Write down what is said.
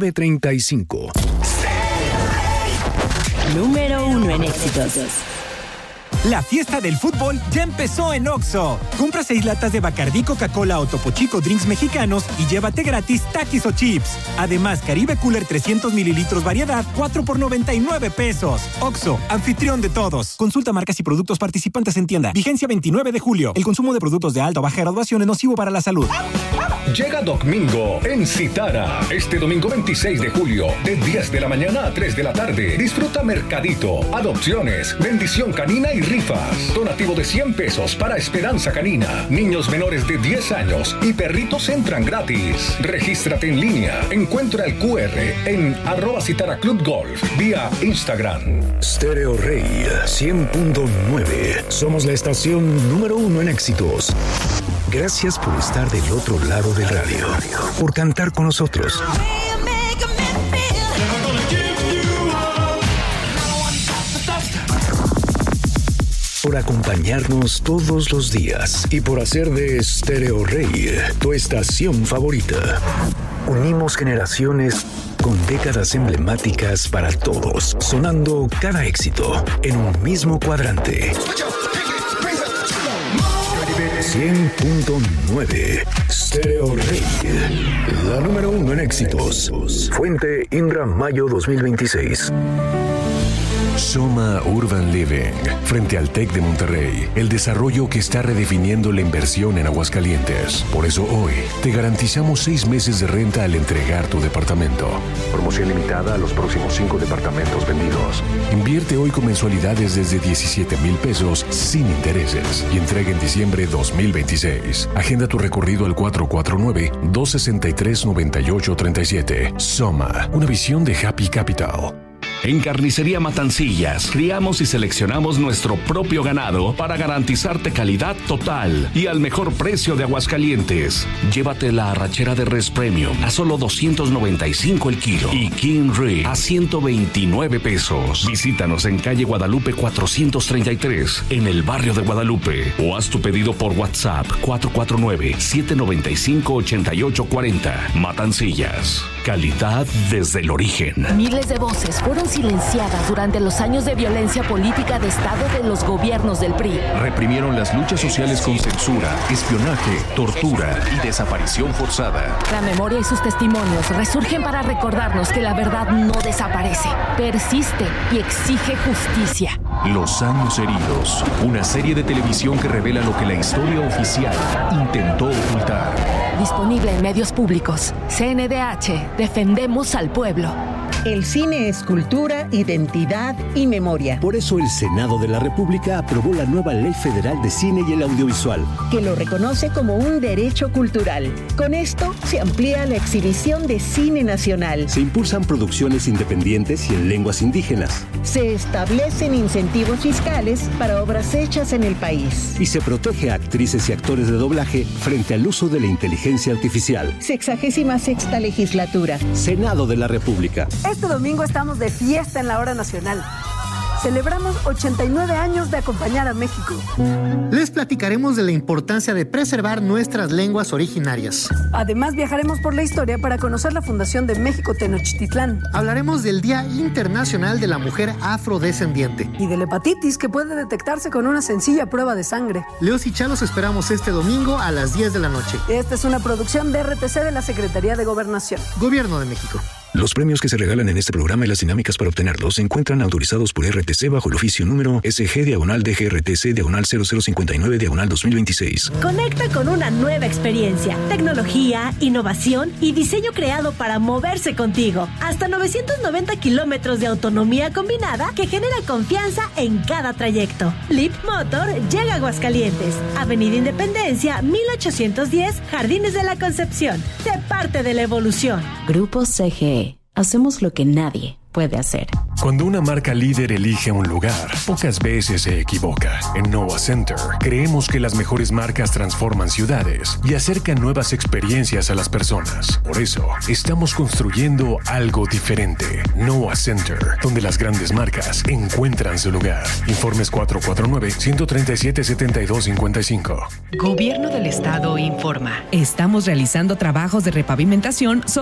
9:35. Número 1 en éxitos. La fiesta del fútbol ya empezó en Oxxo. Compra 6 latas de Bacardí, Coca-Cola o Topo Chico Drinks mexicanos y llévate gratis Takis o chips. Además, Caribe Cooler 300 mililitros variedad, 4 por 99 pesos. Oxxo, anfitrión de todos. Consulta marcas y productos participantes en tienda. Vigencia 29 de julio. El consumo de productos de alta o baja graduación es nocivo para la salud. Llega Domingo en Citara. Este domingo 26 de julio, de 10 de la mañana a 3 de la tarde. Disfruta mercadito, adopciones, bendición canina y rifas. Donativo de 100 pesos para Esperanza Canina. Niños menores de 10 años y perritos entran gratis. Regístrate en línea. Encuentra el QR en @Citara Club Golf vía Instagram. Stereo Rey 100.9. Somos la estación número 1 en éxitos. Gracias por estar del otro lado del radio, por cantar con nosotros, por acompañarnos todos los días y por hacer de Stereo Rey tu estación favorita. Unimos generaciones con décadas emblemáticas para todos, sonando cada éxito en un mismo cuadrante. 100.9 Stereo Rey, la número 1 en éxitos. Fuente Indra Mayo 2026. Soma Urban Living, frente al TEC de Monterrey, el desarrollo que está redefiniendo la inversión en Aguascalientes. Por eso hoy te garantizamos 6 meses de renta al entregar tu departamento. Promoción limitada a los próximos 5 departamentos vendidos. Invierte hoy con mensualidades desde 17,000 pesos sin intereses y entrega en diciembre 2026. Agenda tu recorrido al 449-263-9837. Soma, una visión de Happy Capital. En Carnicería Matancillas, criamos y seleccionamos nuestro propio ganado para garantizarte calidad total y al mejor precio de Aguascalientes. Llévate la arrachera de res premium a solo 295 el kilo y King Rib a 129 pesos. Visítanos en calle Guadalupe 433, en el barrio de Guadalupe, o haz tu pedido por WhatsApp 449-795-8840. Matancillas, calidad desde el origen. Miles de voces fueron silenciadas durante los años de violencia política de Estado de los gobiernos del PRI. Reprimieron las luchas sociales con censura, espionaje, tortura y desaparición forzada. La memoria y sus testimonios resurgen para recordarnos que la verdad no desaparece, persiste y exige justicia. Los años heridos, una serie de televisión que revela lo que la historia oficial intentó ocultar. Disponible en medios públicos. CNDH, defendemos al pueblo. El cine es cultura, identidad y memoria. Por eso el Senado de la República aprobó la nueva Ley Federal de Cine y el Audiovisual, que lo reconoce como un derecho cultural. Con esto se amplía la exhibición de cine nacional. Se impulsan producciones independientes y en lenguas indígenas. Se establecen incentivos fiscales para obras hechas en el país. Y se protege a actrices y actores de doblaje frente al uso de la inteligencia artificial. 66ª legislatura. Senado de la República. Este domingo estamos de fiesta en la hora nacional. Celebramos 89 años de acompañar a México. Les platicaremos de la importancia de preservar nuestras lenguas originarias. Además, viajaremos por la historia para conocer la fundación de México Tenochtitlán. Hablaremos del Día Internacional de la Mujer Afrodescendiente. Y de la hepatitis, que puede detectarse con una sencilla prueba de sangre. Leos y Chalos esperamos este domingo a las 10 de la noche. Esta es una producción de RTC de la Secretaría de Gobernación. Gobierno de México. Los premios que se regalan en este programa y las dinámicas para obtenerlos se encuentran autorizados por RTC bajo el oficio número SG/DGRTC/0059/2026. Conecta con una nueva experiencia, tecnología, innovación y diseño creado para moverse contigo. Hasta 990 kilómetros de autonomía combinada que genera confianza en cada trayecto. Leap Motor llega a Aguascalientes, Avenida Independencia, 1810, Jardines de la Concepción. Sé parte de la evolución. Grupo CGE. Hacemos lo que nadie puede hacer. Cuando una marca líder elige un lugar, pocas veces se equivoca. En Nova Center, creemos que las mejores marcas transforman ciudades y acercan nuevas experiencias a las personas. Por eso, estamos construyendo algo diferente. Nova Center, donde las grandes marcas encuentran su lugar. Informes 449-137-7255. Gobierno del Estado informa. Estamos realizando trabajos de repavimentación sobre